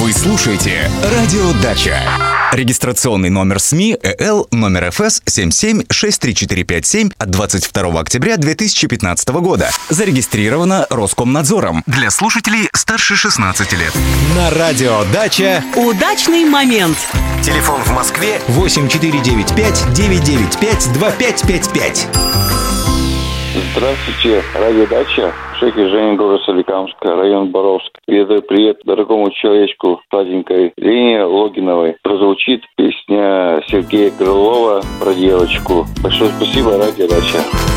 Вы слушаете «Радио Дача». Регистрационный номер СМИ ЭЛ номер ФС 77-63457 от 22 октября 2015 года. Зарегистрировано Роскомнадзором. Для слушателей старше 16 лет. На «Радио Дача» удачный момент. Телефон в Москве 8495-995-2555. Здравствуйте, радио Дача, Шейхи Женя, город Соликамска, район Боровск. Передаю привет дорогому человечку сладенькой Лене Логиновой. Прозвучит песня Сергея Крылова про девочку. Большое спасибо, радио Дача.